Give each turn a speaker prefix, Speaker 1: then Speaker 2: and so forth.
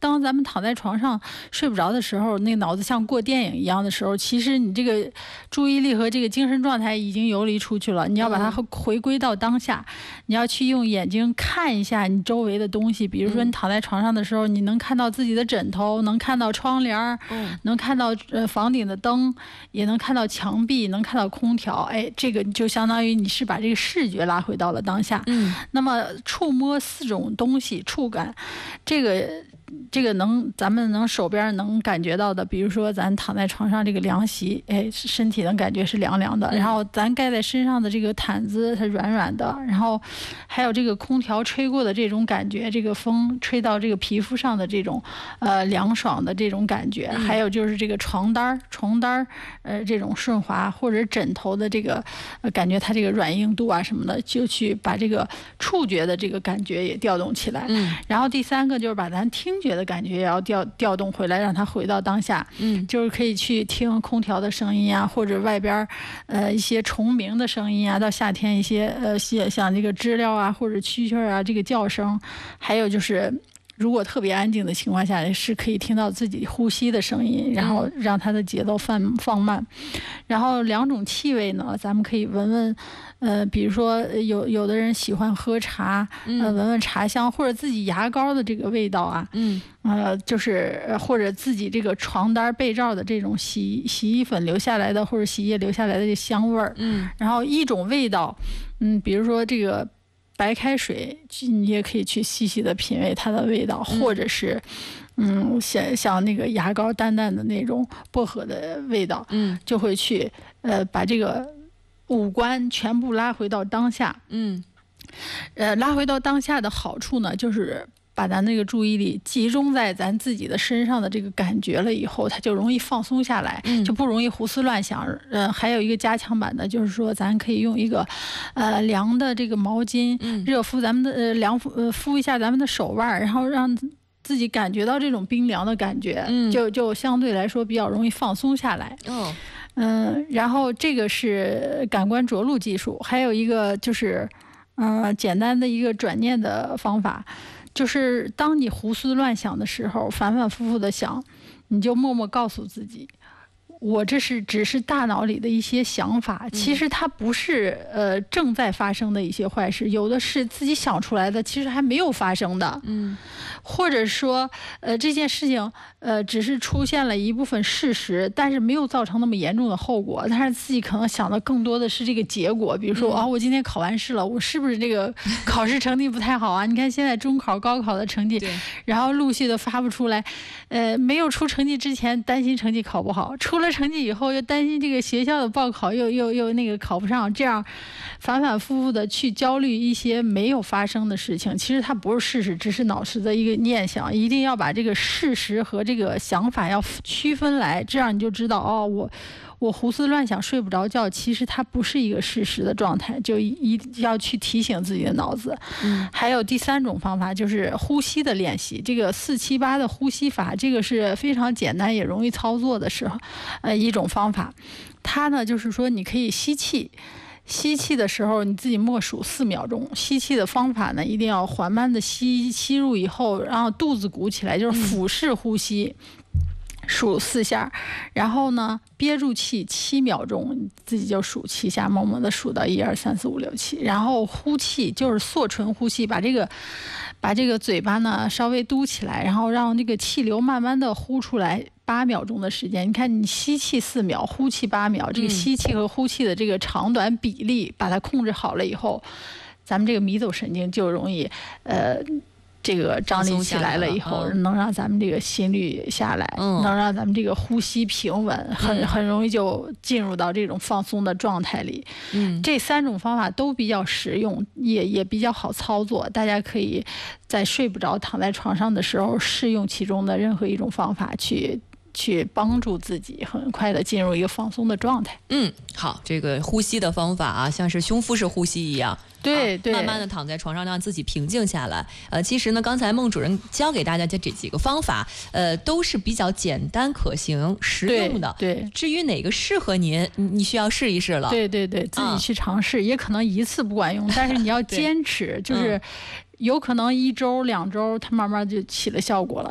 Speaker 1: 当咱们躺在床上睡不着的时候，那个脑子像过电影一样的时候，其实你这个注意力和这个精神状态已经游离出去了。你要把它回归到当下，你要去用眼睛看一下你周围的东西。比如说你躺在床上的时候，你能看到自己的枕头，能看到窗帘，能看到房顶的灯，也能看到墙壁，能看到空调。哎，这个就相当于你是把这个视觉拉回到了当下。那么触摸4种东西，触感，这个咱们能手边能感觉到的，比如说咱躺在床上这个凉席，哎，身体能感觉是凉凉的，然后咱盖在身上的这个毯子它软软的，然后还有这个空调吹过的这种感觉，这个风吹到这个皮肤上的这种凉爽的这种感觉，还有就是这个床单这种顺滑，或者枕头的这个感觉它这个软硬度啊什么的，就去把这个触觉的这个感觉也调动起来。然后第3个就是把咱听觉的感觉也要调动回来，让它回到当下。就是可以去听空调的声音啊，或者外边一些虫鸣的声音啊，到夏天一些像这个知了啊或者蛐蛐啊这个叫声，还有就是如果特别安静的情况下，是可以听到自己呼吸的声音，然后让它的节奏放慢。然后2种气味呢，咱们可以闻闻，比如说有的人喜欢喝茶，闻闻茶香，或者自己牙膏的这个味道啊，就是或者自己这个床单被罩的这种洗衣粉留下来的或者洗衣液留下来的这香味儿，然后1种味道，比如说这个白开水，你也可以去细细的品味它的味道，或者是像那个牙膏淡淡的那种薄荷的味道，就会去把这个五官全部拉回到当下。拉回到当下的好处呢，就是把咱那个注意力集中在咱自己的身上的这个感觉了以后，它就容易放松下来，就不容易胡思乱想。还有一个加强版的，就是说咱可以用一个凉的这个毛巾，热敷咱们的敷一下咱们的手腕，然后让自己感觉到这种冰凉的感觉，就相对来说比较容易放松下来。然后这个是感官着陆技术，还有一个就是简单的一个转念的方法。就是当你胡思乱想的时候，反反复复的想，你就默默告诉自己，我这只是大脑里的一些想法，其实它不是正在发生的一些坏事，有的是自己想出来的，其实还没有发生的。或者说这件事情只是出现了一部分事实，但是没有造成那么严重的后果，但是自己可能想的更多的是这个结果。比如说我今天考完试了，我是不是这个考试成绩不太好啊？你看现在中考高考的成绩，然后陆续的发不出来，没有出成绩之前担心成绩考不好，出了成绩以后又担心这个学校的报考又那个考不上，这样反反复复的去焦虑一些没有发生的事情，其实它不是事实，只是脑子的一个念想。一定要把这个事实和这个想法要区分来，这样你就知道我胡思乱想睡不着觉，其实它不是一个事实的状态，就一定要去提醒自己的脑子。还有第3种方法就是呼吸的练习，这个478的呼吸法，这个是非常简单也容易操作的时候一种方法。它呢就是说你可以吸气的时候，你自己默数4秒钟。吸气的方法呢，一定要缓慢的吸入以后，然后肚子鼓起来，就是腹式呼吸，数4下，然后呢憋住气7秒钟，自己就数7下，默默的数到1、2、3、4、5、6、7，然后呼气就是缩唇呼吸，把这个嘴巴呢稍微嘟起来，然后让这个气流慢慢的呼出来。8秒钟的时间，你看你吸气4秒，呼气8秒，这个吸气和呼气的这个长短比例把它控制好了以后，咱们这个迷走神经就容易这个张力起来了以后，能让咱们这个心率下来，能让咱们这个呼吸平稳，很容易就进入到这种放松的状态里。这3种方法都比较实用，也比较好操作，大家可以在睡不着躺在床上的时候试用其中的任何一种方法去帮助自己很快的进入一个放松的状态。
Speaker 2: 好，这个呼吸的方法啊，像是胸腹式呼吸一样，
Speaker 1: 对，
Speaker 2: 慢慢的躺在床上，让自己平静下来。其实呢，刚才孟主任教给大家的这几个方法，都是比较简单可行、实用的。
Speaker 1: 对，
Speaker 2: 至于哪个适合您，你需要试一试了。
Speaker 1: 对，自己去尝试，也可能一次不管用，但是你要坚持，就是有可能1周、2周，它慢慢就起了效果了。